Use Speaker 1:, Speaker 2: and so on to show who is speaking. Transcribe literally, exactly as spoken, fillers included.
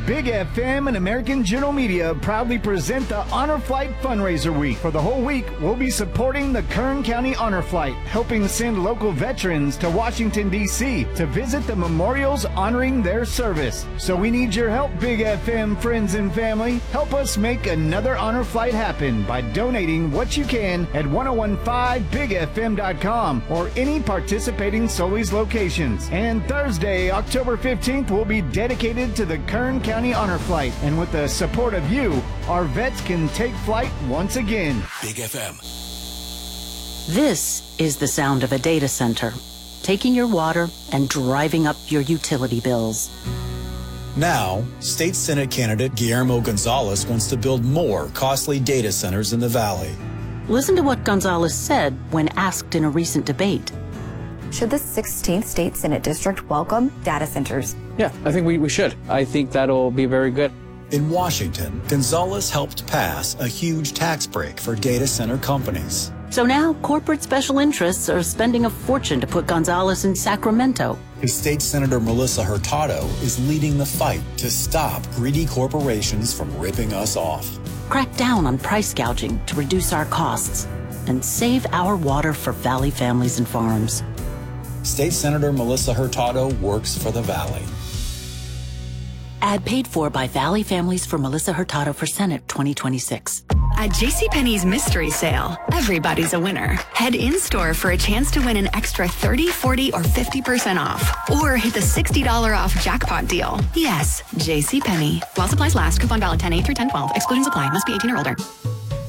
Speaker 1: Big F M and American General Media proudly present the Honor Flight Fundraiser Week. For the whole week, we'll be supporting the Kern County Honor Flight, helping send local veterans to Washington, D C to visit the memorials honoring their service. So we need your help, Big F M friends and family. Help us make another honor flight happen by donating what you can at ten fifteen big f m dot com or any participating Solis locations. And Thursday, October fifteenth, will be dedicated to the Kern County Honor Flight. And with the support of you, our vets can take flight once again.
Speaker 2: Big F M.
Speaker 3: This is the sound of a data center, taking your water and driving up your utility bills.
Speaker 4: Now, State Senate candidate Guillermo Gonzalez wants to build more costly data centers in the Valley.
Speaker 3: Listen to what Gonzalez said when asked in a recent debate.
Speaker 5: Should the sixteenth State Senate District welcome data centers?
Speaker 6: Yeah, I think we, we should. I think that'll be very good.
Speaker 4: In Washington, Gonzalez helped pass a huge tax break for data center companies.
Speaker 3: So now corporate special interests are spending a fortune to put Gonzalez in Sacramento.
Speaker 4: His state senator Melissa Hurtado is leading the fight to stop greedy corporations from ripping us off.
Speaker 3: Crack down on price gouging to reduce our costs and save our water for Valley families and farms.
Speaker 4: State Senator Melissa Hurtado works for the Valley.
Speaker 3: Ad paid for by Valley Families for Melissa Hurtado for Senate twenty twenty-six.
Speaker 7: At JCPenney's Mystery Sale, everybody's a winner. Head in-store for a chance to win an extra thirty, forty, or fifty percent off. Or hit the sixty dollars off jackpot deal. Yes, JCPenney. While supplies last, coupon valid ten eight through ten twelve. Exclusions apply. Must be eighteen or older.